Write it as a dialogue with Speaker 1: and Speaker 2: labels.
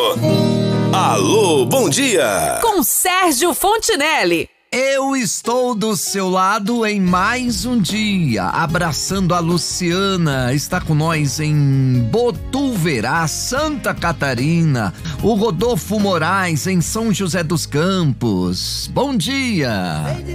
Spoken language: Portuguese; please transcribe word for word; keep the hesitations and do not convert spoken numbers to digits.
Speaker 1: Alô, bom dia!
Speaker 2: Com Sérgio Fontinelli.
Speaker 3: Eu estou do seu lado em mais um dia, abraçando a Luciana, está com nós em Botuverá, Santa Catarina, o Rodolfo Moraes em São José dos Campos. Bom dia!